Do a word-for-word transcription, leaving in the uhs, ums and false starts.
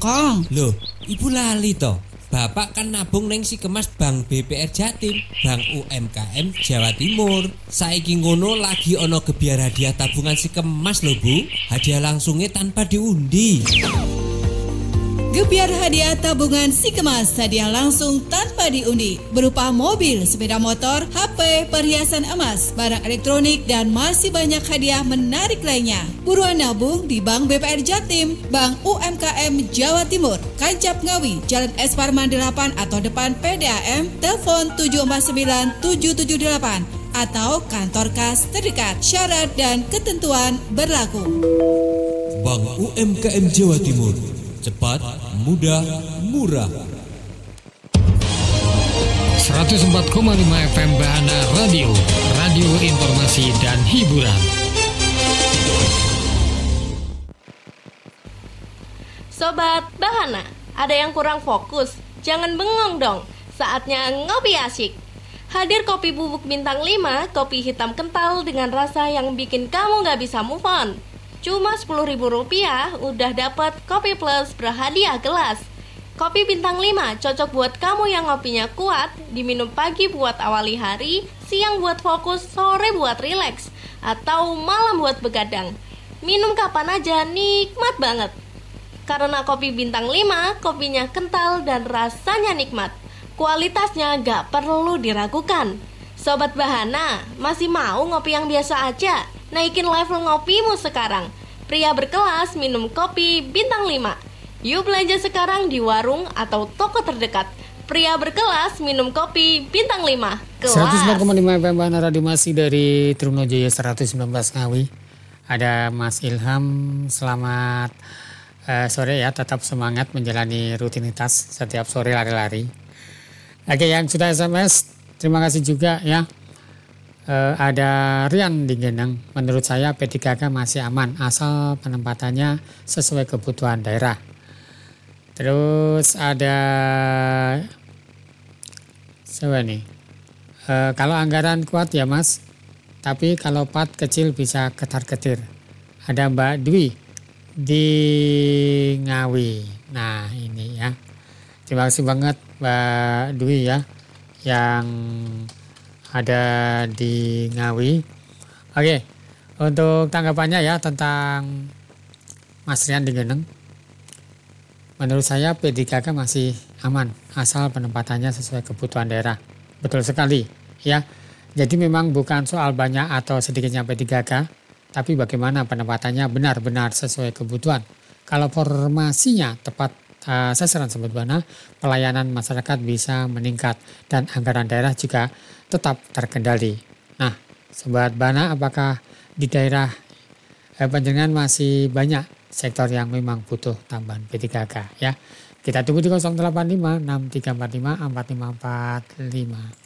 Kang. Loh, ibu lali toh. Bapak kan nabung neng si kemas Bank B P R Jatim, Bank U M K M Jawa Timur. Saiki ngono lagi ono gebiar hadiah tabungan si kemas lho Bu. Hadiah langsungnya tanpa diundi. Gebiar hadiah tabungan si kemas, hadiah langsung tanpa diundi, berupa mobil, sepeda motor, H P, perhiasan emas, barang elektronik, dan masih banyak hadiah menarik lainnya. Buruan nabung di Bank B P R Jatim, Bank U M K M Jawa Timur, Kancap Ngawi, Jalan S Parman delapan atau depan P D A M, telepon tujuh empat sembilan tujuh tujuh delapan atau kantor kas terdekat. Syarat dan ketentuan berlaku. Bank U M K M Jawa Timur, cepat, mudah, murah. seratus empat koma lima F M Bahana Radio, radio informasi dan hiburan. Sobat Bahana, ada yang kurang fokus? Jangan bengong dong, saatnya ngopi asyik. Hadir kopi bubuk bintang lima, kopi hitam kental dengan rasa yang bikin kamu gak bisa move on. Cuma sepuluh ribu rupiah udah dapat kopi plus berhadiah gelas. Kopi bintang lima cocok buat kamu yang ngopinya kuat, diminum pagi buat awali hari, siang buat fokus, sore buat rileks, atau malam buat begadang. Minum kapan aja nikmat banget. Karena kopi bintang lima, kopinya kental dan rasanya nikmat. Kualitasnya gak perlu diragukan. Sobat Bahana, masih mau ngopi yang biasa aja? Naikin level ngopimu sekarang. Pria berkelas minum kopi bintang lima. Yuk belanja sekarang di warung atau toko terdekat. Pria berkelas minum kopi bintang lima. Kelas. seratus empat koma lima F M Bahana Radio masih dari Trunojaya seratus sembilan belas Ngawi. Ada Mas Ilham, selamat uh, sore ya, tetap semangat menjalani rutinitas setiap sore lari-lari. Oke, yang sudah S M S, terima kasih juga ya. Uh, ada Rian di Geneng. Menurut saya P tiga K masih aman asal penempatannya sesuai kebutuhan daerah. Terus ada siapa nih? Uh, kalau anggaran kuat ya Mas, tapi kalau P A T kecil bisa ketar-ketir. Ada Mbak Dwi di Ngawi. Nah ini ya. Terima kasih banget Mbak Dwi ya yang ada di Ngawi. Oke, untuk tanggapannya ya tentang Mas Rian di Geneng. Menurut saya P tiga K masih aman asal penempatannya sesuai kebutuhan daerah. Betul sekali ya. Jadi memang bukan soal banyak atau sedikitnya P tiga K, tapi bagaimana penempatannya benar-benar sesuai kebutuhan. Kalau formasinya tepat uh, sasaran Sobat Bahana, pelayanan masyarakat bisa meningkat dan anggaran daerah juga tetap terkendali. Nah, Sobat Bahana, apakah di daerah eh, Panjenengan masih banyak sektor yang memang butuh tambahan P tiga K ya? Kita tunggu di nol delapan lima enam tiga empat lima empat lima empat lima.